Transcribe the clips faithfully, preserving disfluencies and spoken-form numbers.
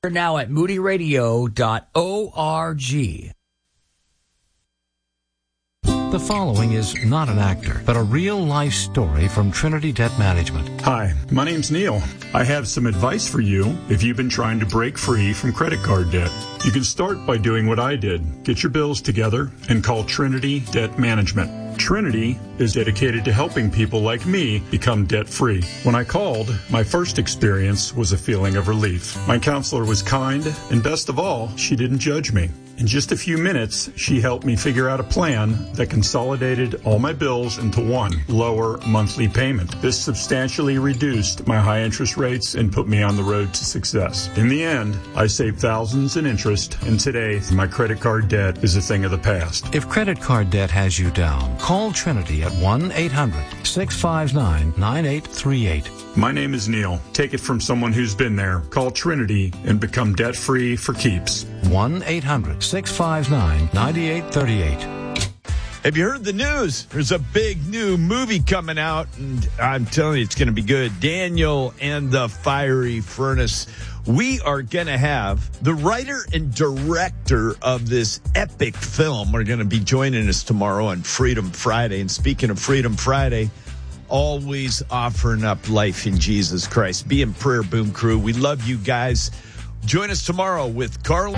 We're now at moody radio dot org. The following is not an actor, but a real-life story from Trinity Debt Management. Hi, my name's Neil. I have some advice for you if you've been trying to break free from credit card debt. You can start by doing what I did. Get your bills together and call Trinity Debt Management. Trinity is dedicated to helping people like me become debt-free. When I called, my first experience was a feeling of relief. My counselor was kind, and best of all, she didn't judge me. In just a few minutes, she helped me figure out a plan that consolidated all my bills into one lower monthly payment. This substantially reduced my high interest rates and put me on the road to success. In the end, I saved thousands in interest, and today, my credit card debt is a thing of the past. If credit card debt has you down, call Trinity at one eight hundred six five nine nine eight three eight. My name is Neil. Take it from someone who's been there. Call Trinity and become debt-free for keeps. one eight hundred six five nine nine eight three eight. Have you heard the news? There's a big new movie coming out, and I'm telling you, it's going to be good. Daniel and the Fiery Furnace. We are going to have the writer and director of this epic film. We're going to be joining us tomorrow on Freedom Friday. And speaking of Freedom Friday, always offering up life in Jesus Christ. Be in prayer, Boom Crew. We love you guys. Join us tomorrow with Carl.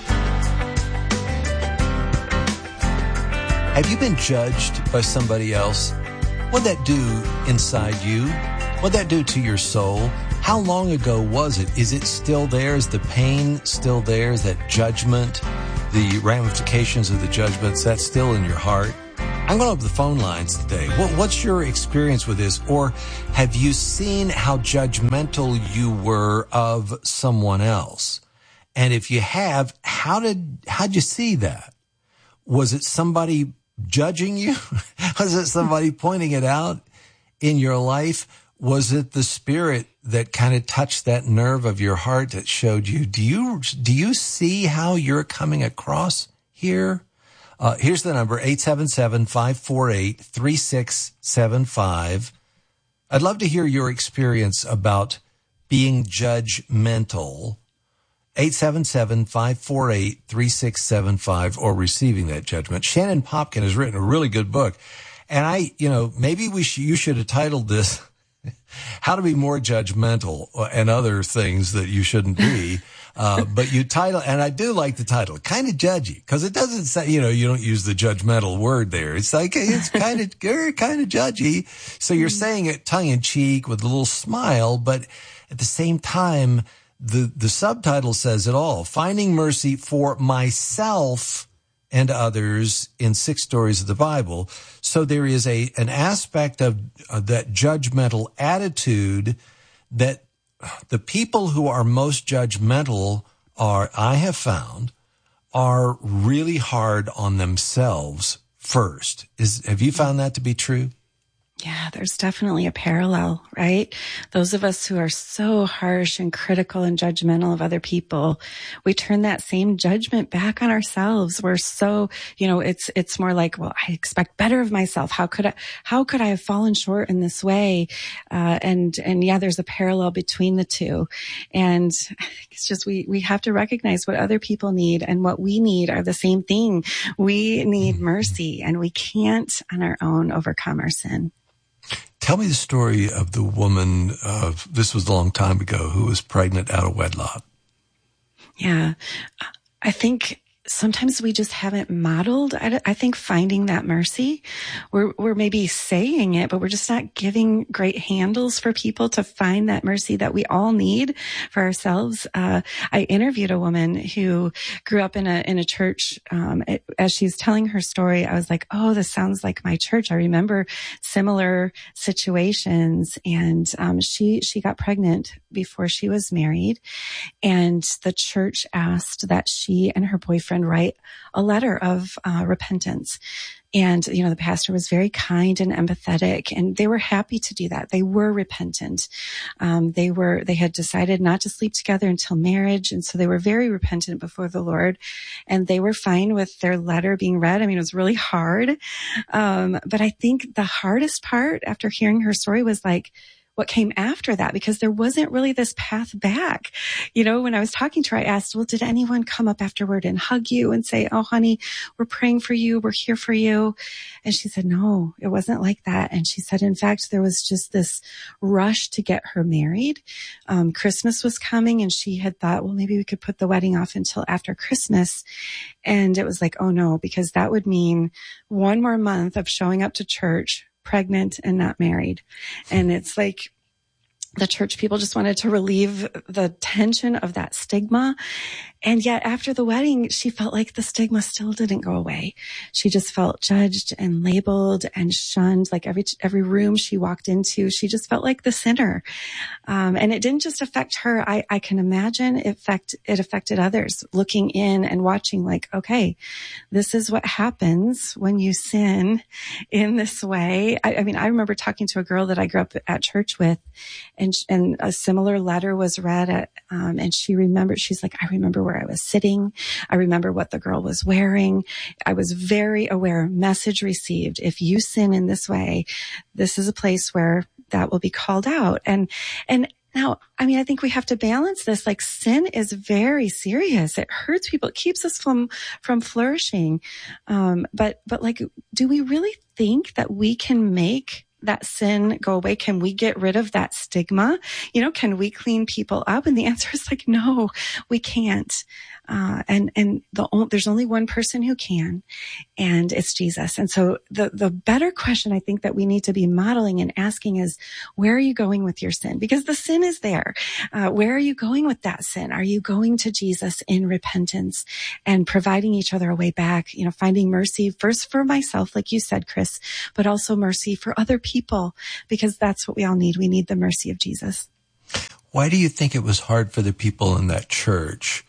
Have you been judged by somebody else? What'd that do inside you? What'd that do to your soul? How long ago was it? Is it still there? Is the pain still there? Is that judgment, the ramifications of the judgments, that's still in your heart? I'm going to open the phone lines today. What, what's your experience with this? Or have you seen how judgmental you were of someone else? And if you have, how did, how'd you see that? Was it somebody judging you? Was it somebody pointing it out in your life? Was it the Spirit that kind of touched that nerve of your heart that showed you? Do you, do you see how you're coming across here? Uh, here's the number, eight seven seven, five four eight, three six seven five. I'd love to hear your experience about being judgmental. eight seven seven, five four eight, three six seven five, or receiving that judgment. Shannon Popkin has written a really good book. And I, you know, maybe we sh- you should have titled this, How to Be More Judgmental, and other things that you shouldn't be. Uh, but you title, and I do like the title, kind of judgy, because it doesn't say, you know, you don't use the judgmental word there. It's like, it's kind of, kind of judgy. So you're saying it tongue in cheek with a little smile, but at the same time, the, the subtitle says it all. Finding mercy for myself and others in six stories of the Bible. So there is a, an aspect of uh, that judgmental attitude that the people who are most judgmental are, I have found, are really hard on themselves first. Is, have you found that to be true? Yeah, there's definitely a parallel, right? Those of us who are so harsh and critical and judgmental of other people, we turn that same judgment back on ourselves. We're so, you know, it's, it's more like, well, I expect better of myself. How could I, how could I have fallen short in this way? Uh, and, and yeah, there's a parallel between the two. And it's just, we, we have to recognize what other people need and what we need are the same thing. We need mercy, and we can't on our own overcome our sin. Tell me the story of the woman, uh, this was a long time ago, who was pregnant out of wedlock. Yeah. I think sometimes we just haven't modeled. I, I think finding that mercy, we're, we're maybe saying it, but we're just not giving great handles for people to find that mercy that we all need for ourselves. Uh, I interviewed a woman who grew up in a, in a church. Um, it, as she's telling her story, I was like, oh, this sounds like my church. I remember similar situations. And, um, she, she got pregnant before she was married, and the church asked that she and her boyfriend write a letter of uh, repentance. And, you know, the pastor was very kind and empathetic, and they were happy to do that. They were repentant. Um, they were, they had decided not to sleep together until marriage. And so they were very repentant before the Lord, and they were fine with their letter being read. I mean, it was really hard. Um, but I think the hardest part after hearing her story was like, what came after that, because there wasn't really this path back. You know, when I was talking to her, I asked, well, did anyone come up afterward and hug you and say, oh, honey, we're praying for you. We're here for you. And she said, no, it wasn't like that. And she said, in fact, there was just this rush to get her married. Um, Christmas was coming, and she had thought, well, maybe we could put the wedding off until after Christmas. And it was like, oh no, because that would mean one more month of showing up to church pregnant and not married. And it's like, the church people just wanted to relieve the tension of that stigma. And yet after the wedding, she felt like the stigma still didn't go away. She just felt judged and labeled and shunned. Like every, every room she walked into, she just felt like the sinner. Um, and it didn't just affect her. I, I can imagine it affect, it affected others looking in and watching like, okay, this is what happens when you sin in this way. I, I mean, I remember talking to a girl that I grew up at church with, and, and a similar letter was read at, um, and she remembered, she's like, I remember where I was sitting. I remember what the girl was wearing. I was very aware, message received. If you sin in this way, this is a place where that will be called out. And, and now, I mean, I think we have to balance this. Like, sin is very serious. It hurts people. It keeps us from, from flourishing. Um, but, but like, do we really think that we can make that sin go away? Can we get rid of that stigma? You know, can we clean people up? And the answer is like, no, we can't. Uh, and, and the, there's only one person who can, and it's Jesus. And so the, the better question I think that we need to be modeling and asking is, where are you going with your sin? Because the sin is there. Uh, where are you going with that sin? Are you going to Jesus in repentance and providing each other a way back? You know, finding mercy first for myself, like you said, Chris, but also mercy for other people, because that's what we all need. We need the mercy of Jesus. Why do you think it was hard for the people in that church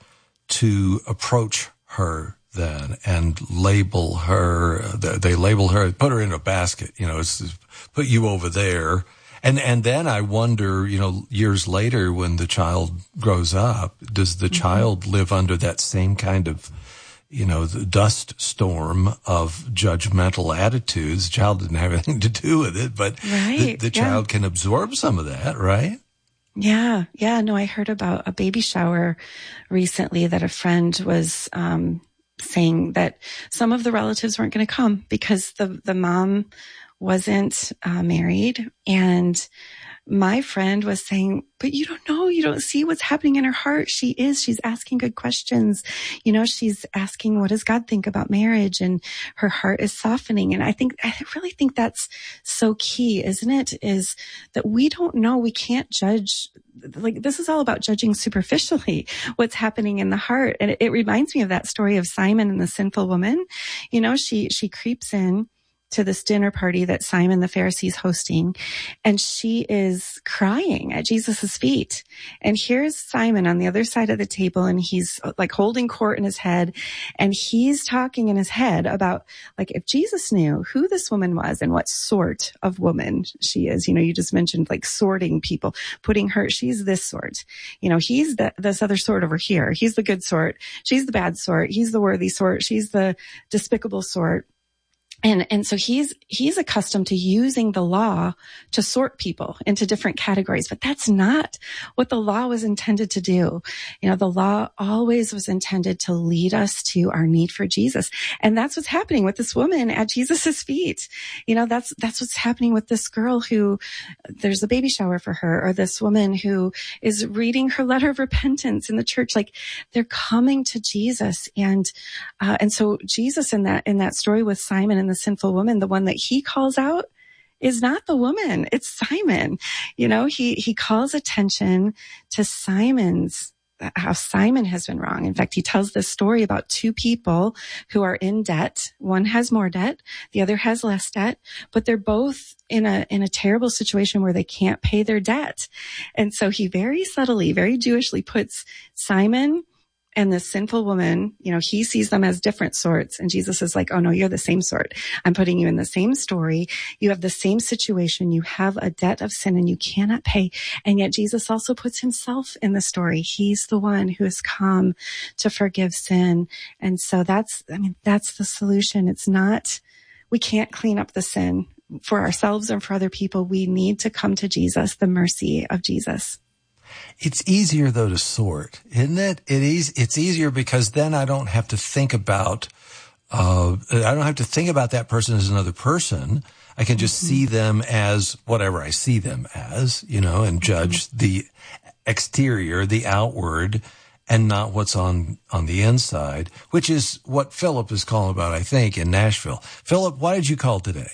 to approach her then and label her? They label her, put her in a basket, you know, it's, put you over there. And, and then I wonder, you know, years later when the child grows up, does the mm-hmm. child live under that same kind of, you know, the dust storm of judgmental attitudes? The child didn't have anything to do with it, but right, the, the child yeah. can absorb some of that, right? Yeah. Yeah. No, I heard about a baby shower recently that a friend was, um, saying that some of the relatives weren't going to come because the, the mom wasn't uh, married. And my friend was saying, but you don't know, you don't see what's happening in her heart. She is, she's asking good questions. You know, she's asking, what does God think about marriage? And her heart is softening. And I think, I really think that's so key, isn't it? Is that we don't know, we can't judge. Like, this is all about judging superficially what's happening in the heart. And it, it reminds me of that story of Simon and the sinful woman. You know, she, she creeps in to this dinner party that Simon the Pharisee's hosting, and she is crying at Jesus's feet. And here's Simon on the other side of the table, and he's like holding court in his head, and he's talking in his head about, like, if Jesus knew who this woman was and what sort of woman she is. You know, you just mentioned like sorting people, putting her, she's this sort. You know, he's the, this other sort over here. He's the good sort. She's the bad sort. He's the worthy sort. She's the despicable sort. And, and so he's, he's accustomed to using the law to sort people into different categories, but that's not what the law was intended to do. You know, the law always was intended to lead us to our need for Jesus. And that's what's happening with this woman at Jesus's feet. You know, that's, that's what's happening with this girl who there's a baby shower for her, or this woman who is reading her letter of repentance in the church. Like, they're coming to Jesus. And, uh, and so Jesus in that, in that story with Simon and the sinful woman, the one that he calls out is not the woman, it's Simon. You know, he, he calls attention to Simon's, how Simon has been wrong. In fact, he tells this story about two people who are in debt. One has more debt, the other has less debt, but they're both in a, in a terrible situation where they can't pay their debt. And so he very subtly, very Jewishly puts Simon and the sinful woman, you know, he sees them as different sorts. And Jesus is like, oh no, you're the same sort. I'm putting you in the same story. You have the same situation. You have a debt of sin and you cannot pay. And yet Jesus also puts himself in the story. He's the one who has come to forgive sin. And so that's, I mean, that's the solution. It's not, we can't clean up the sin. for ourselves and for other people, we need to come to Jesus, the mercy of Jesus. It's easier though to sort, isn't it? It is. It's easier because then I don't have to think about. Uh, I don't have to think about that person as another person. I can just mm-hmm. see them as whatever I see them as, you know, and judge mm-hmm. the exterior, the outward, and not what's on on the inside, which is what Philip is calling about, I think, in Nashville. Philip, why did you call today?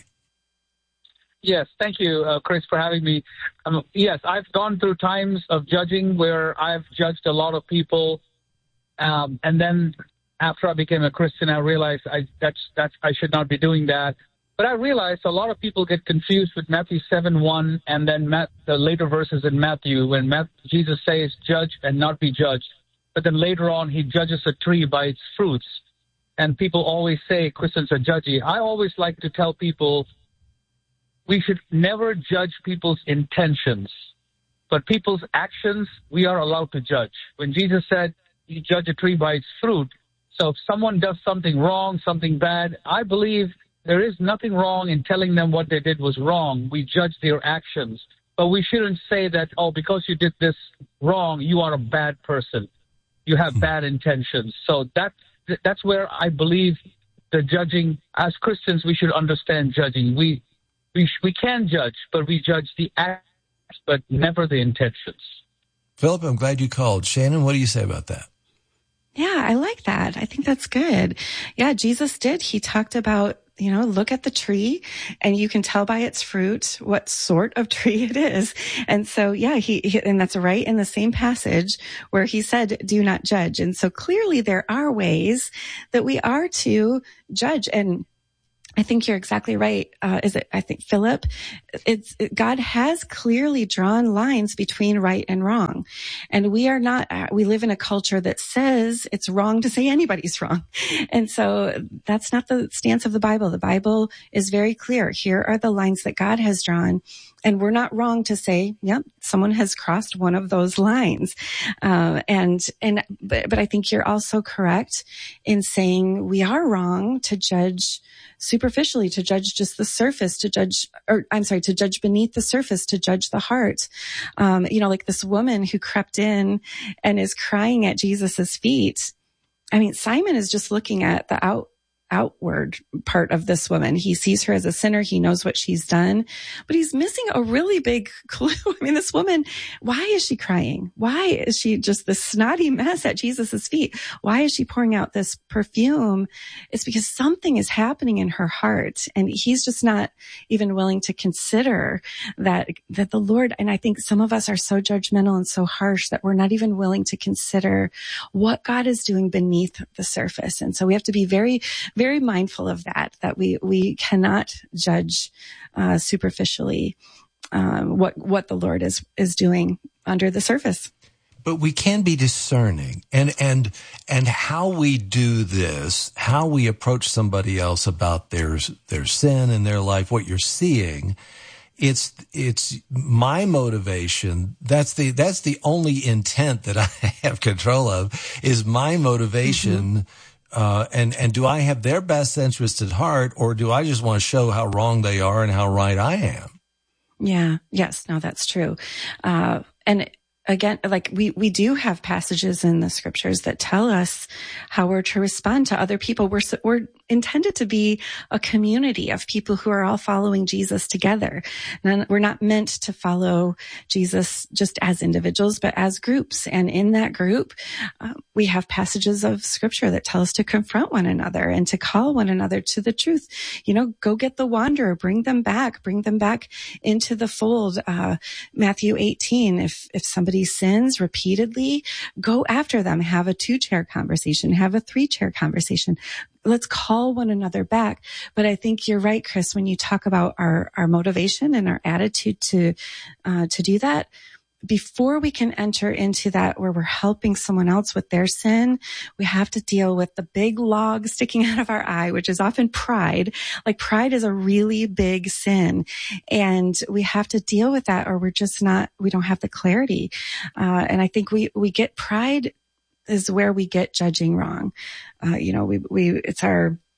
Yes, thank you, uh, Chris, for having me. Um, yes, I've gone through times of judging where I've judged a lot of people, um, and then after I became a Christian, I realized I that's that's I should not be doing that. But I realized a lot of people get confused with Matthew seven one and then Matt, the later verses in Matthew when Matt, Jesus says, "Judge and not be judged." But then later on, he judges a tree by its fruits, and people always say Christians are judgy. I always like to tell people, we should never judge people's intentions, but people's actions, we are allowed to judge. When Jesus said, you judge a tree by its fruit, so if someone does something wrong, something bad, I believe there is nothing wrong in telling them what they did was wrong. We judge their actions, but we shouldn't say that, oh, because you did this wrong, you are a bad person. You have bad intentions. So that that's where I believe the judging, as Christians, we should understand judging. We We we can judge, but we judge the acts, but never the intentions. Philip, I'm glad you called. Shannon, what do you say about that? Yeah, I like that. I think that's good. Yeah, Jesus did. He talked about, you know, look at the tree and you can tell by its fruit what sort of tree it is. And so, yeah, he, he and that's right in the same passage where he said, do not judge. And so clearly there are ways that we are to judge. And I think you're exactly right. Uh, is it, I think, Philip, it's, it, God has clearly drawn lines between right and wrong. And we are not, uh, we live in a culture that says it's wrong to say anybody's wrong. And so that's not the stance of the Bible. The Bible is very clear. Here are the lines that God has drawn. And we're not wrong to say, yep, someone has crossed one of those lines. Uh, and, and, but, but I think you're also correct in saying we are wrong to judge superficially, to judge just the surface, to judge, or I'm sorry, to judge beneath the surface, to judge the heart. Um, you know, like this woman who crept in and is crying at Jesus's feet. I mean, Simon is just looking at the out, outward part of this woman. He sees her as a sinner. He knows what she's done, but he's missing a really big clue. I mean, this woman, why is she crying? Why is she just this snotty mess at Jesus's feet? Why is she pouring out this perfume? It's because something is happening in her heart, and he's just not even willing to consider that, that the Lord, and I think some of us are so judgmental and so harsh that we're not even willing to consider what God is doing beneath the surface. And so we have to be very, very Very mindful of that, that we, we cannot judge, uh, superficially, um, what, what the Lord is, is doing under the surface. But we can be discerning, and, and, and how we do this, how we approach somebody else about their, their sin in their life, what you're seeing. It's, it's my motivation. That's the, that's the only intent that I have control of, is my motivation. Mm-hmm. Uh, and, and do I have their best interest at heart, or do I just want to show how wrong they are and how right I am? Yeah. Yes. No, that's true. Uh, and again, like we, we do have passages in the scriptures that tell us how we're to respond to other people. We're, we're intended to be a community of people who are all following Jesus together. And we're not meant to follow Jesus just as individuals, but as groups. And in that group, uh, we have passages of scripture that tell us to confront one another and to call one another to the truth. You know, go get the wanderer, bring them back, bring them back into the fold. Uh, Matthew eighteen, if, if somebody sins repeatedly, go after them, have a two chair conversation, have a three chair conversation. Let's call one another back. But I think you're right, Chris, when you talk about our, our motivation and our attitude to, uh, to do that. Before we can enter into that where we're helping someone else with their sin, we have to deal with the big log sticking out of our eye, which is often pride. Like pride is a really big sin. And we have to deal with that, or we're just not, we don't have the clarity. Uh, and I think we, we get pride is where we get judging wrong. Uh, you know, we, we, it's our,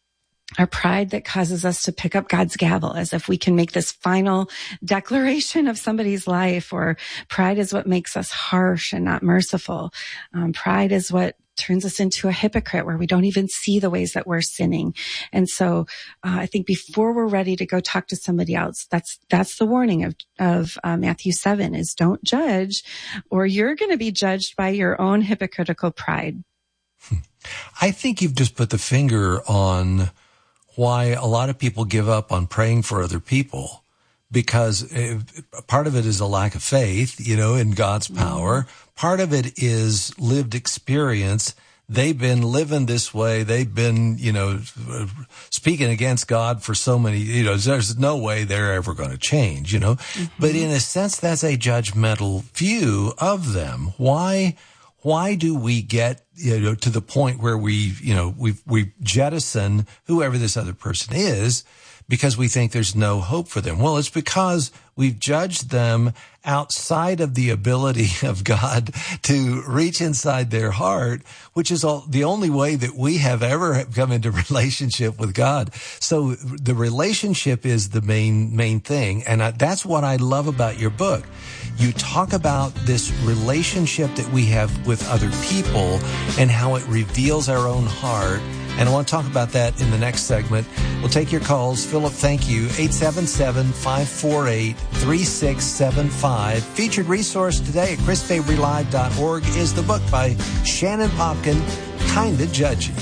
Our pride that causes us to pick up God's gavel as if we can make this final declaration of somebody's life, or pride is what makes us harsh and not merciful. Um, pride is what turns us into a hypocrite where we don't even see the ways that we're sinning. And so uh, I think before we're ready to go talk to somebody else, that's that's the warning of, of uh, Matthew seven is don't judge, or you're going to be judged by your own hypocritical pride. I think you've just put the finger on why a lot of people give up on praying for other people, because part of it is a lack of faith, you know, in God's power. Part of it is lived experience. They've been living this way. They've been, you know, speaking against God for so many, you know, there's no way they're ever going to change, you know. Mm-hmm. But in a sense, that's a judgmental view of them. Why? Why do we get, you know, to the point where we, you know, we we jettison whoever this other person is because we think there's no hope for them? Well, it's because we've judged them outside of the ability of God to reach inside their heart, which is all, the only way that we have ever come into relationship with God. So the relationship is the main, main thing. And I, that's what I love about your book. You talk about this relationship that we have with other people and how it reveals our own heart. And I want to talk about that in the next segment. We'll take your calls. Philip, thank you. eight seven seven, five four eight, three six seven five. Featured resource today at chris fabry live dot org is the book by Shannon Popkin, Kinda Judgy.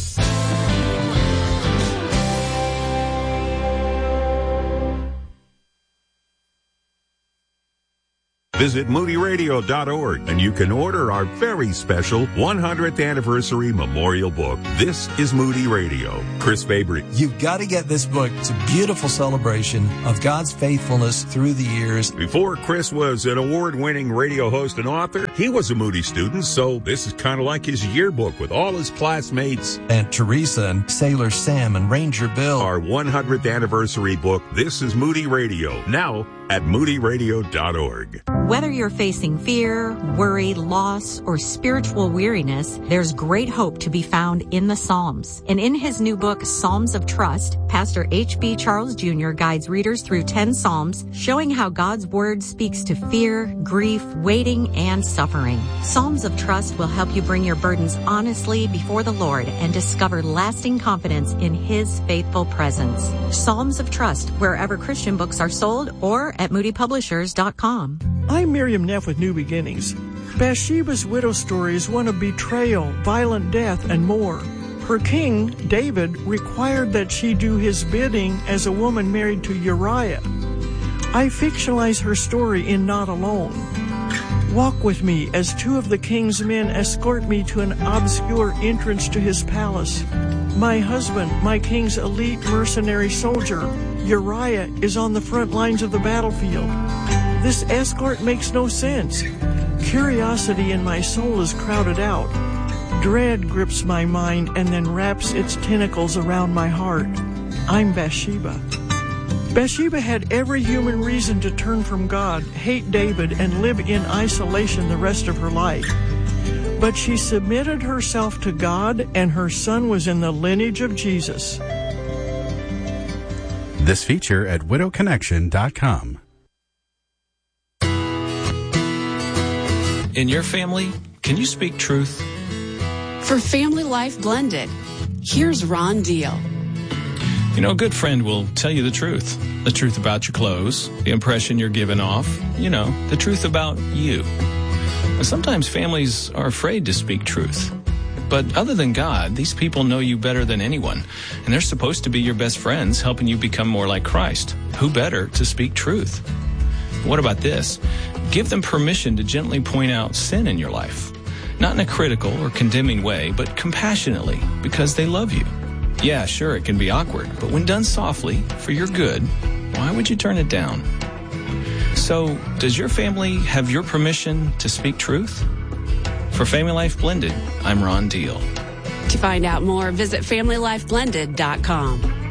Visit moody radio dot org and you can order our very special one hundredth anniversary memorial book. This is Moody Radio. Chris Fabry. You've got to get this book. It's a beautiful celebration of God's faithfulness through the years. Before Chris was an award-winning radio host and author, he was a Moody student, so this is kind of like his yearbook with all his classmates. Aunt Teresa and Sailor Sam and Ranger Bill. Our one hundredth anniversary book, This is Moody Radio. Now at moody radio dot org. Whether you're facing fear, worry, loss, or spiritual weariness, there's great hope to be found in the Psalms. And in his new book, Psalms of Trust, Pastor H B Charles Junior guides readers through ten Psalms, showing how God's Word speaks to fear, grief, waiting, and suffering. Psalms of Trust will help you bring your burdens honestly before the Lord and discover lasting confidence in His faithful presence. Psalms of Trust, wherever Christian books are sold, or at moody publishers dot com. I'm Miriam Neff with New Beginnings. Bathsheba's widow story is one of betrayal, violent death, and more. Her king, David, required that she do his bidding as a woman married to Uriah. I fictionalize her story in Not Alone. Walk with me as two of the king's men escort me to an obscure entrance to his palace. My husband, my king's elite mercenary soldier, Uriah, is on the front lines of the battlefield. This escort makes no sense. Curiosity in my soul is crowded out. Dread grips my mind and then wraps its tentacles around my heart. I'm Bathsheba. Bathsheba had every human reason to turn from God, hate David, and live in isolation the rest of her life. But she submitted herself to God, and her son was in the lineage of Jesus. This feature at widow connection dot com. In your family, can you speak truth? For Family Life Blended, here's Ron Deal. You know, a good friend will tell you the truth. The truth about your clothes, the impression you're giving off, you know, the truth about you. And sometimes families are afraid to speak truth. But other than God, these people know you better than anyone. And they're supposed to be your best friends, helping you become more like Christ. Who better to speak truth? What about this? Give them permission to gently point out sin in your life. Not in a critical or condemning way, but compassionately, because they love you. Yeah, sure, it can be awkward, but when done softly, for your good, why would you turn it down? So, does your family have your permission to speak truth? For Family Life Blended, I'm Ron Deal. To find out more, visit family life blended dot com.